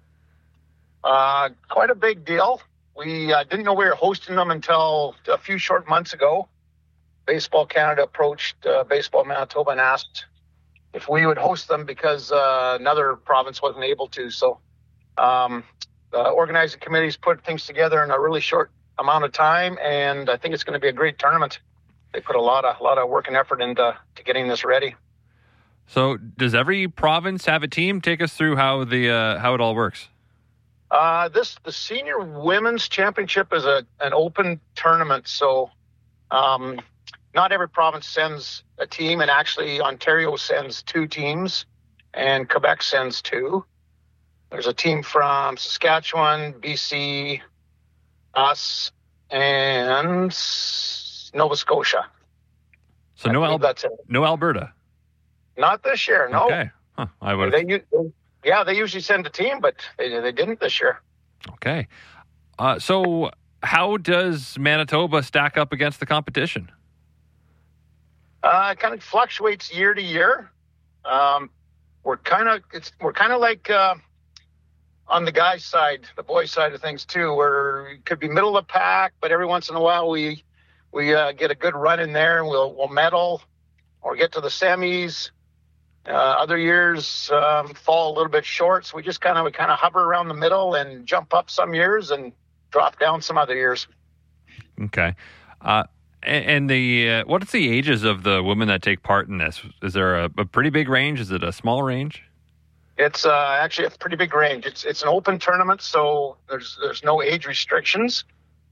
Uh, quite a big deal. We uh, didn't know we were hosting them until a few short months ago. Baseball Canada approached uh, Baseball Manitoba and asked if we would host them because uh, another province wasn't able to. So um, the organizing committees put things together in a really short amount of time, and I think it's going to be a great tournament. They put a lot of a lot of work and effort into to getting this ready. So does every province have a team? Take us through how the uh, how it all works. Uh, this the senior women's championship is a an open tournament, so um, not every province sends a team, and actually Ontario sends two teams, and Quebec sends two. There's a team from Saskatchewan, B C, us, and Nova Scotia. So no, Al- that's it. no Alberta. Not this year, no. Okay, huh. I would. They, they, yeah, they usually send a team, but they they didn't this year. Okay, uh, so how does Manitoba stack up against the competition? Uh, it kind of fluctuates year to year. Um, we're kind of it's we're kind of like uh, on the guys' side, the boys' side of things too. Where we could be middle of the pack, but every once in a while we we uh, get a good run in there, and we'll we'll medal or get to the semis. Uh, other years um, fall a little bit short, so we just kind of we kind of hover around the middle and jump up some years and drop down some other years. Okay. Uh, and the uh, what is the ages of the women that take part in this? Is there a, a pretty big range? Is it a small range? It's uh, actually a pretty big range. It's it's an open tournament, so there's there's no age restrictions.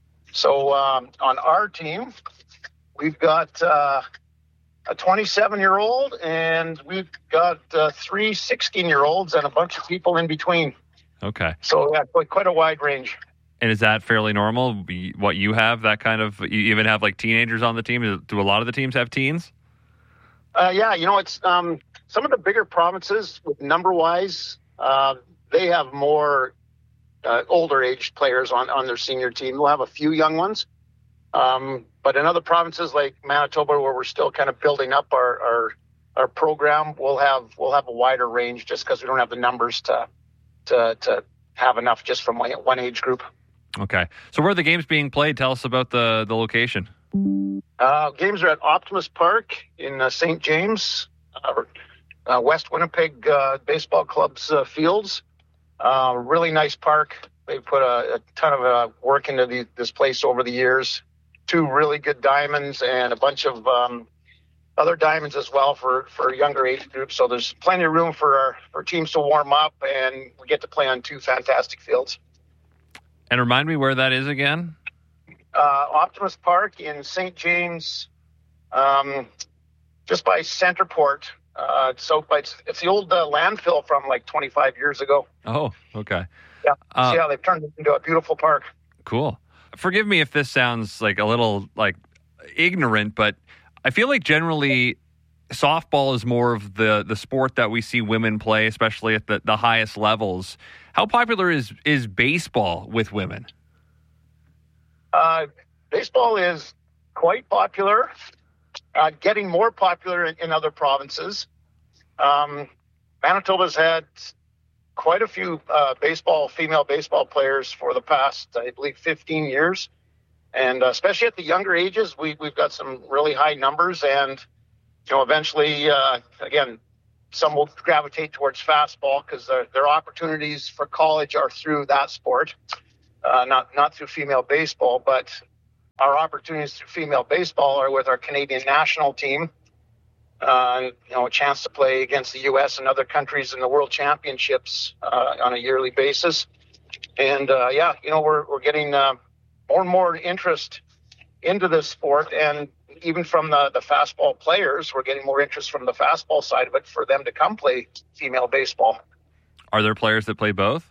So um, on our team, we've got uh, a twenty-seven-year-old, and we've got uh, three sixteen-year-olds and a bunch of people in between. Okay. So yeah, quite, quite a wide range. And is that fairly normal? What you have, that kind of, you even have like teenagers on the team? Do a lot of the teams have teens? Uh, yeah, you know, it's um, some of the bigger provinces, number-wise, uh, they have more uh, older-aged players on, on their senior team. They'll have a few young ones. Um, but in other provinces like Manitoba, where we're still kind of building up our our, our program, we'll have we'll have a wider range just because we don't have the numbers to to to have enough just from one age group. Okay. So where are the games being played? Tell us about the, the location. Uh, games are at Optimus Park in uh, Saint James, uh, uh, West Winnipeg uh, Baseball Club's uh, fields. Uh, really nice park. They put a, a ton of uh, work into the, this place over the years. Two really good diamonds and a bunch of um, other diamonds as well for, for younger age groups. So there's plenty of room for our for teams to warm up, and we get to play on two fantastic fields. And remind me where that is again? Uh, Optimus Park in Saint James, um, just by Centerport. Uh, so it's, it's the old uh, landfill from like twenty-five years ago. Oh, okay. Yeah, uh, see how they've turned it into a beautiful park. Cool. Forgive me if this sounds like a little like ignorant, but I feel like generally softball is more of the, the sport that we see women play, especially at the, the highest levels. How popular is, is baseball with women? Uh, baseball is quite popular, uh, getting more popular in, in other provinces. Um, Manitoba's had quite a few uh, baseball, female baseball players for the past, I believe, fifteen years. And uh, especially at the younger ages, we, we've got some really high numbers. And, you know, eventually, uh, again, some will gravitate towards fastball because their, their opportunities for college are through that sport, uh, not, not through female baseball. But our opportunities through female baseball are with our Canadian national team. Uh, you know, a chance to play against the U S and other countries in the World Championships uh, on a yearly basis. And, uh, yeah, you know, we're we're getting uh, more and more interest into this sport. And even from the, the fastball players, we're getting more interest from the fastball side of it for them to come play female baseball. Are there players that play both?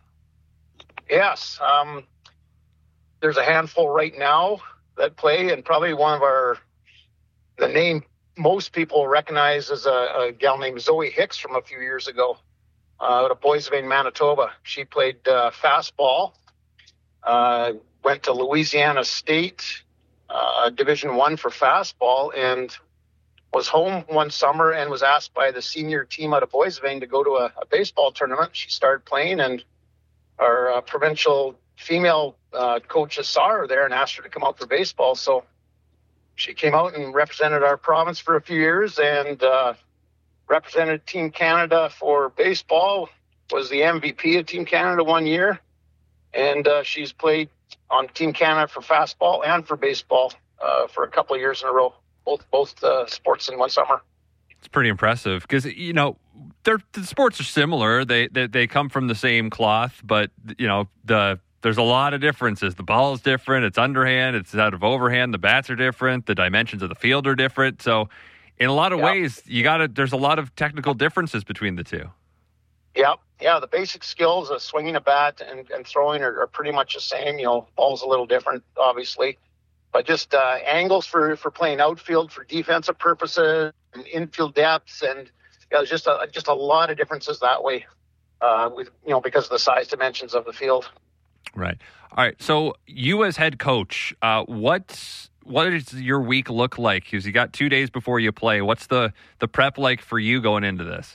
Yes. Um, there's a handful right now that play, and probably one of our, the name most people recognize as a, a gal named Zoe Hicks from a few years ago uh, out of Boissevain, Manitoba. She played uh, fastball, uh, went to Louisiana State, uh, Division One for fastball, and was home one summer and was asked by the senior team out of Boissevain to go to a, a baseball tournament. She started playing, and our uh, provincial female uh, coaches saw her there and asked her to come out for baseball. So she came out and represented our province for a few years and uh, represented Team Canada for baseball, was the M V P of Team Canada one year. And uh, she's played on Team Canada for fastball and for baseball uh, for a couple of years in a row, both both uh, sports in one summer. It's pretty impressive because, you know, they're, the sports are similar. They, they they come from the same cloth, but, you know, the there's a lot of differences. The ball is different. It's underhand. It's out of overhand. The bats are different. The dimensions of the field are different. So in a lot of yeah. ways, you got to, there's a lot of technical differences between the two. Yeah. Yeah. The basic skills of swinging a bat and, and throwing are, are pretty much the same. You know, ball's a little different, obviously, but just uh, angles for, for playing outfield for defensive purposes and infield depths. And yeah, there's just a, just a lot of differences that way uh, with, you know, because of the size dimensions of the field. Right. All right. So you as head coach, uh, what what does your week look like? Because you got two days before you play. What's the, the prep like for you going into this?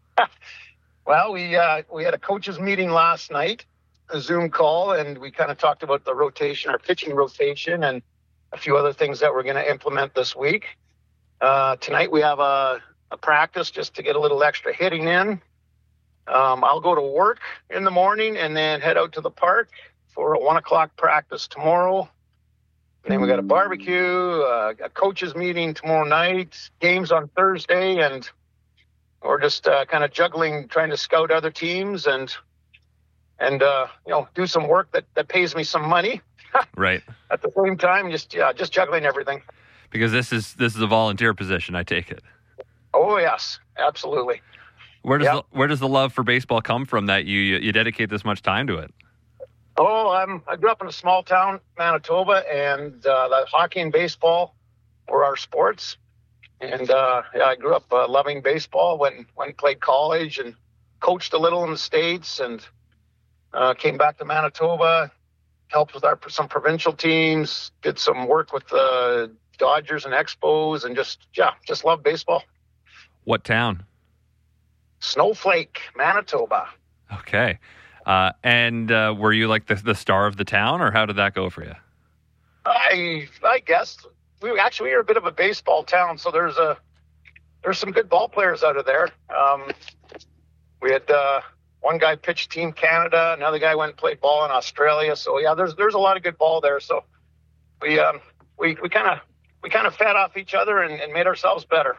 Well, we uh, we had a coaches meeting last night, a Zoom call, and we kind of talked about the rotation, our pitching rotation, and a few other things that we're going to implement this week. Uh, tonight we have a, a practice just to get a little extra hitting in. Um, I'll go to work in the morning and then head out to the park for a one o'clock practice tomorrow. And then we got a barbecue, uh, a coaches meeting tomorrow night, games on Thursday, and we're just uh, kind of juggling, trying to scout other teams and and uh, you know, do some work that, that pays me some money. Right. At the same time, just yeah, just juggling everything. Because this is this is a volunteer position, I take it. Oh yes, absolutely. Where does yep. the, where does the love for baseball come from that you you dedicate this much time to it? Oh, I'm, I grew up in a small town, Manitoba, and uh, the hockey and baseball were our sports. And uh, yeah, I grew up uh, loving baseball when when played college and coached a little in the States, and uh, came back to Manitoba, helped with our some provincial teams, did some work with the Dodgers and Expos, and just yeah, just love baseball. What town? Snowflake, Manitoba. Okay. Uh, and uh, were you like the, the star of the town, or how did that go for you? I I guess we actually we are a bit of a baseball town, so there's a there's some good ball players out of there. Um, we had uh, one guy pitched Team Canada, another guy went and played ball in Australia. So yeah, there's there's a lot of good ball there. So we um, we we kind of we kind of fed off each other and, and made ourselves better.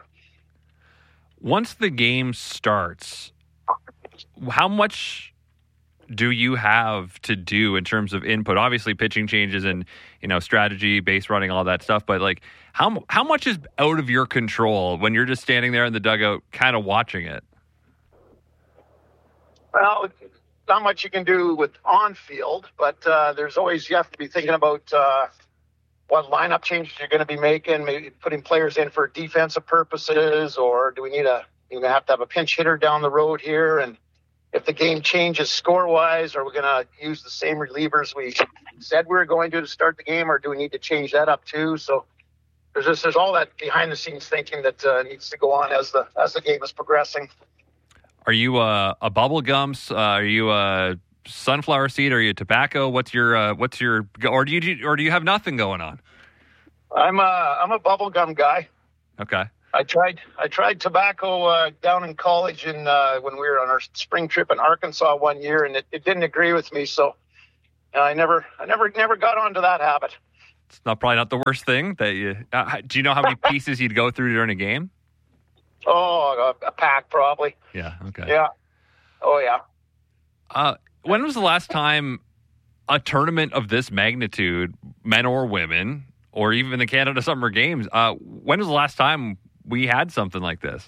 Once the game starts, how much do you have to do in terms of input? Obviously, pitching changes and, you know, strategy, base running, all that stuff. But like, how how much is out of your control when you're just standing there in the dugout, kind of watching it? Well, not much you can do with on field, but uh, there's always you have to be thinking about uh, what lineup changes you're going to be making, maybe putting players in for defensive purposes, or do we need a, you know, have to have a pinch hitter down the road here? And if the game changes score-wise, are we going to use the same relievers we said we were going to to start the game, or do we need to change that up too? So there's just, there's all that behind-the-scenes thinking that uh, needs to go on as the as the game is progressing. Are you uh, a bubble gums? Uh, are you a sunflower seed? Are you tobacco? What's your uh, what's your or do you or do you have nothing going on? I'm a I'm a bubble gum guy. Okay. I tried I tried tobacco uh, down in college, and uh, when we were on our spring trip in Arkansas one year, and it, it didn't agree with me, so uh, I never I never never got onto that habit. It's not probably not the worst thing that you. Uh, do you know how many pieces you'd go through during a game? Oh, a, a pack probably. Yeah. Okay. Yeah. Oh yeah. Uh, when was the last time a tournament of this magnitude, men or women, or even the Canada Summer Games, uh, when was the last time we had something like this?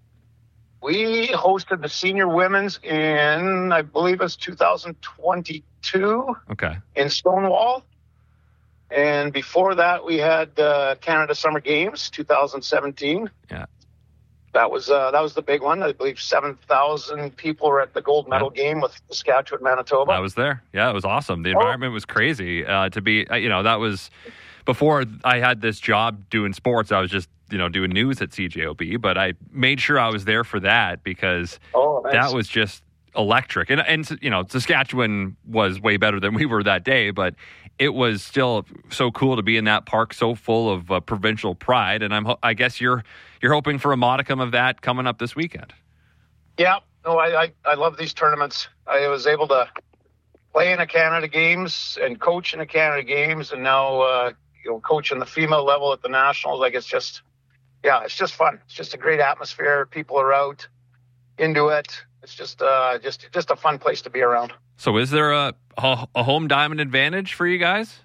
We hosted the senior women's in, I believe it was two thousand twenty-two. Okay. In Stonewall. And before that, we had uh, Canada Summer Games, two thousand seventeen. Yeah. That was uh, that was the big one. I believe seven thousand people were at the gold medal yeah. game with Saskatchewan, Manitoba. I was there. Yeah, it was awesome. The environment oh. was crazy. Uh, to be, you know, that was before I had this job doing sports. I was just, you know, doing news at C J O B, but I made sure I was there for that because oh, nice. that was just electric. And, and, you know, Saskatchewan was way better than we were that day, but it was still so cool to be in that park, so full of uh, provincial pride. And I'm, I guess you're, you're hoping for a modicum of that coming up this weekend. Yeah, no, I, I, I love these tournaments. I was able to play in a Canada Games and coach in a Canada Games, and now uh, you know, coach in the female level at the Nationals. Like it's just, yeah, it's just fun. It's just a great atmosphere. People are out into it. It's just, uh, just, just a fun place to be around. So, is there a a home diamond advantage for you guys?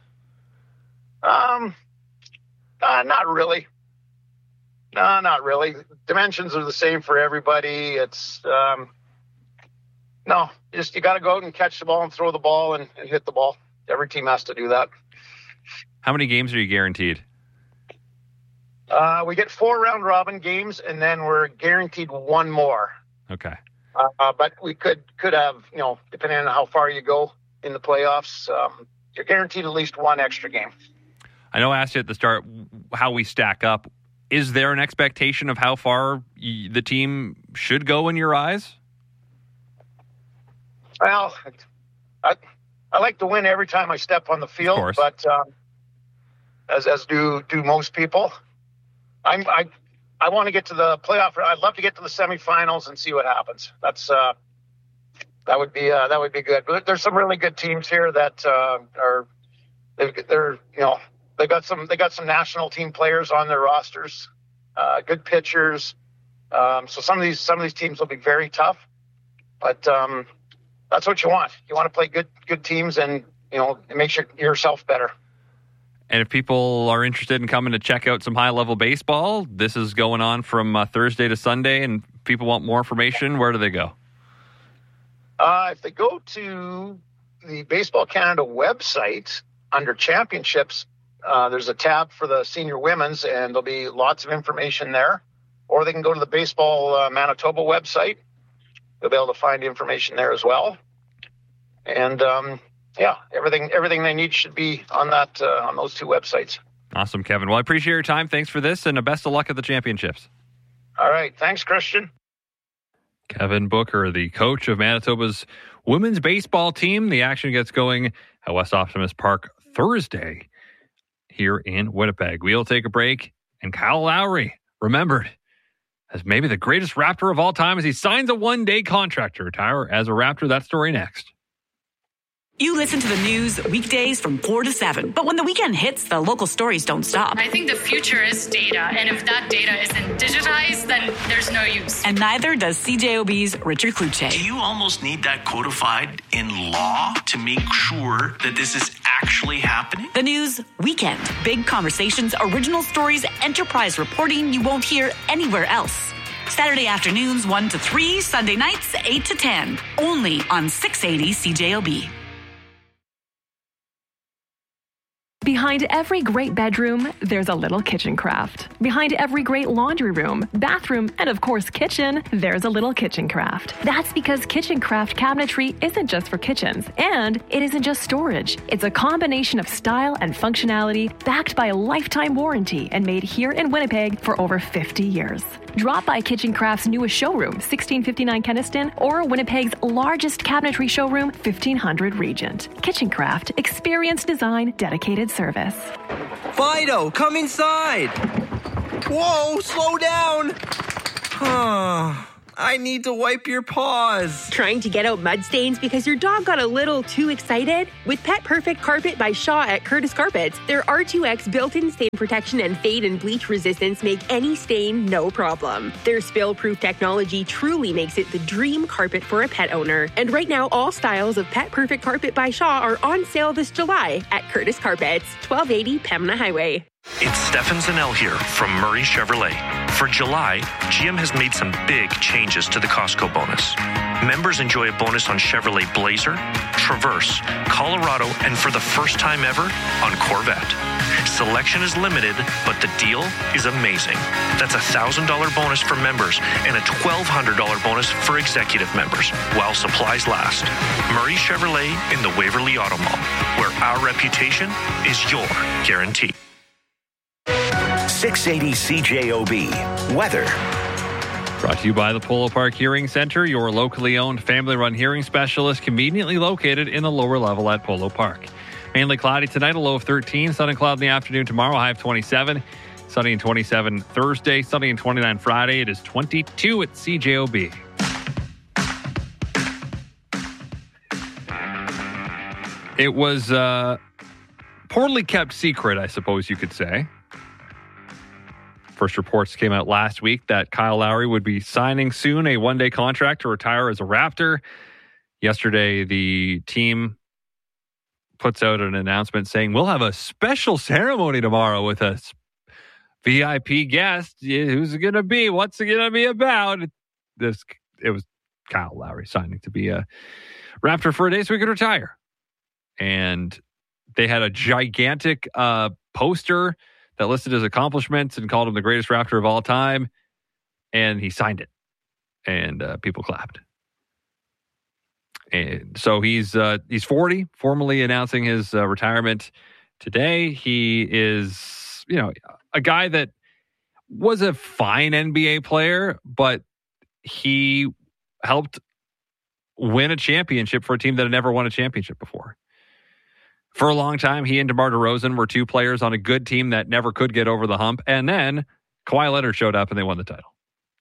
Um, uh, not really. No, not really. Dimensions are the same for everybody. It's um, no, just you got to go out and catch the ball and throw the ball and, and hit the ball. Every team has to do that. How many games are you guaranteed? Uh, we get four round robin games, and then we're guaranteed one more. Okay. Uh, but we could could have, you know, depending on how far you go in the playoffs, um, you're guaranteed at least one extra game. I know I asked you at the start how we stack up. Is there an expectation of how far y- the team should go in your eyes? Well, I, I like to win every time I step on the field, but um, as as do do most people. I'm I I want to get to the playoff. I'd love to get to the semifinals and see what happens. That's uh, that would be uh, that would be good. But there's some really good teams here that uh, are they're you know they got some they got some national team players on their rosters, uh, good pitchers. Um, so some of these some of these teams will be very tough, but um, that's what you want. You want to play good good teams, and you know it makes your, yourself better. And if people are interested in coming to check out some high-level baseball, this is going on from uh, Thursday to Sunday, and people want more information, where do they go? Uh, if they go to the Baseball Canada website, under championships, uh, there's a tab for the senior women's, and there'll be lots of information there. Or they can go to the Baseball uh, Manitoba website. They'll be able to find information there as well. And... Um, Yeah, everything everything they need should be on that uh, on those two websites. Awesome, Kevin. Well, I appreciate your time. Thanks for this, and uh, best of luck at the championships. All right. Thanks, Christian. Kevin Booker, the coach of Manitoba's women's baseball team. The action gets going at West Optimus Park Thursday here in Winnipeg. We'll take a break, and Kyle Lowry, remembered as maybe the greatest Raptor of all time, as he signs a one-day contract to retire as a Raptor. That story next. You listen to the news weekdays from four to seven. But when the weekend hits, the local stories don't stop. I think the future is data. And if that data isn't digitized, then there's no use. And neither does C J O B's Richard Kluche. Do you almost need that codified in law to make sure that this is actually happening? The news weekend. Big conversations, original stories, enterprise reporting you won't hear anywhere else. Saturday afternoons one to three, Sunday nights eight to ten. Only on six eighty C J O B. Behind every great bedroom, there's a little kitchen craft. Behind every great laundry room, bathroom, and of course kitchen, there's a little kitchen craft. That's because kitchen craft cabinetry isn't just for kitchens, and it isn't just storage. It's a combination of style and functionality backed by a lifetime warranty and made here in Winnipeg for over fifty years. Drop by Kitchen Craft's newest showroom, sixteen fifty-nine Kenniston, or Winnipeg's largest cabinetry showroom, fifteen hundred Regent. Kitchen Craft, experience design, dedicated service. Fido, come inside! Whoa, slow down! I need to wipe your paws. Trying to get out mud stains because your dog got a little too excited? With Pet Perfect Carpet by Shaw at Curtis Carpets, their R two X built-in stain protection and fade and bleach resistance make any stain no problem. Their spill-proof technology truly makes it the dream carpet for a pet owner. And right now, all styles of Pet Perfect Carpet by Shaw are on sale this July at Curtis Carpets, twelve eighty Pembina Highway. It's Stefan Zanel here from Murray Chevrolet. For July, G M has made some big changes to the Costco bonus. Members enjoy a bonus on Chevrolet Blazer, Traverse, Colorado, and for the first time ever, on Corvette. Selection is limited, but the deal is amazing. That's a one thousand dollars bonus for members and a twelve hundred dollars bonus for executive members while supplies last. Murray Chevrolet in the Waverly Auto Mall, where our reputation is your guarantee. six eighty C J O B. Weather. Brought to you by the Polo Park Hearing Center, your locally owned family-run hearing specialist, conveniently located in the lower level at Polo Park. Mainly cloudy tonight, a low of thirteen. Sun and cloud in the afternoon tomorrow, high of twenty-seven. Sunny and twenty-seven Thursday. Sunny and twenty-nine Friday. It is twenty-two at C J O B. It was a poorly kept secret, I suppose you could say. First reports came out last week that Kyle Lowry would be signing soon a one-day contract to retire as a Raptor. Yesterday, the team puts out an announcement saying, we'll have a special ceremony tomorrow with a V I P guest. Who's it going to be? What's it going to be about? This It was Kyle Lowry signing to be a Raptor for a day so he could retire. And they had a gigantic uh, poster that listed his accomplishments and called him the greatest Raptor of all time. And he signed it. And uh, people clapped. And so he's uh, he's forty, formally announcing his uh, retirement today. He is, you know, a guy that was a fine N B A player, but he helped win a championship for a team that had never won a championship before. For a long time, he and DeMar DeRozan were two players on a good team that never could get over the hump. And then Kawhi Leonard showed up and they won the title.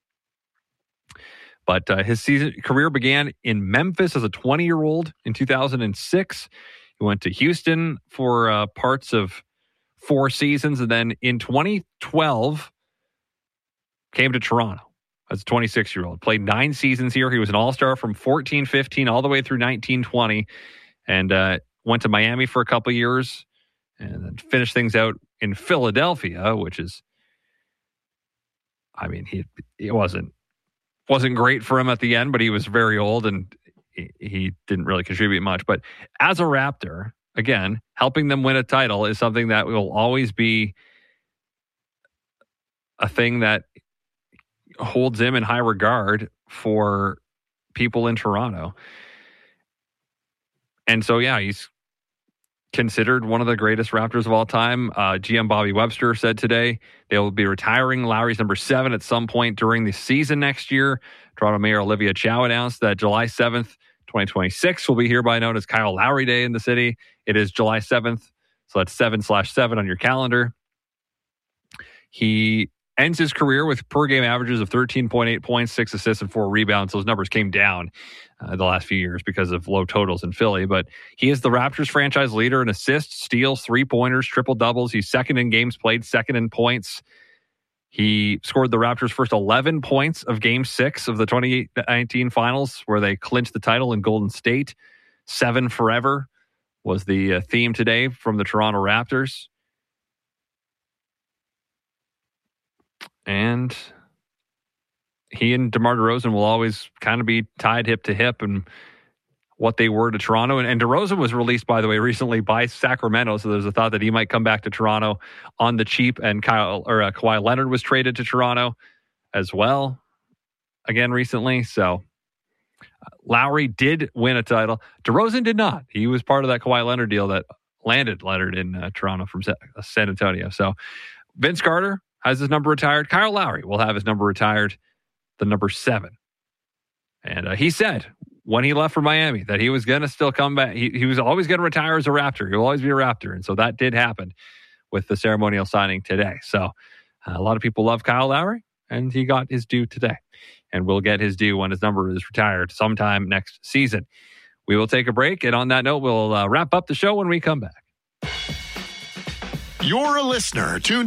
But uh, his season career began in Memphis as a twenty-year-old in two thousand six. He went to Houston for uh, parts of four seasons. And then in twenty twelve, came to Toronto as a twenty-six-year-old. Played nine seasons here. He was an all-star from fourteen fifteen all the way through nineteen twenty. And uh, went to Miami for a couple of years and then finished things out in Philadelphia, which is, I mean, he it wasn't wasn't great for him at the end, but he was very old and he, he didn't really contribute much. But as a Raptor, again, helping them win a title is something that will always be a thing that holds him in high regard for people in Toronto. And so, yeah, he's considered one of the greatest Raptors of all time. Uh, G M Bobby Webster said today they will be retiring Lowry's number seven at some point during the season next year. Toronto Mayor Olivia Chow announced that July seventh, twenty twenty-six will be hereby known as Kyle Lowry Day in the city. It is July seventh, so that's seven slash seven on your calendar. He ends his career with per-game averages of thirteen point eight points, six assists, and four rebounds. Those numbers came down uh, the last few years because of low totals in Philly. But he is the Raptors franchise leader in assists, steals, three-pointers, triple-doubles. He's second in games played, second in points. He scored the Raptors' first eleven points of Game six of the twenty nineteen Finals, where they clinched the title in Golden State. Seven forever was the uh, theme today from the Toronto Raptors. And he and DeMar DeRozan will always kind of be tied hip to hip. And what they were to Toronto. And, and DeRozan was released, by the way, recently by Sacramento. So there's a thought that he might come back to Toronto on the cheap. And Kyle or uh, Kawhi Leonard was traded to Toronto as well, again recently. So uh, Lowry did win a title. DeRozan did not. He was part of that Kawhi Leonard deal that landed Leonard in uh, Toronto from Sa- San Antonio. So Vince Carter has his number retired. Kyle Lowry will have his number retired, the number seven. And uh, he said when he left for Miami that he was going to still come back. He, he was always going to retire as a Raptor. He will always be a Raptor. And so that did happen with the ceremonial signing today. So uh, a lot of people love Kyle Lowry, and he got his due today. And will get his due when his number is retired sometime next season. We will take a break. And on that note, we'll uh, wrap up the show when we come back. You're a listener tuned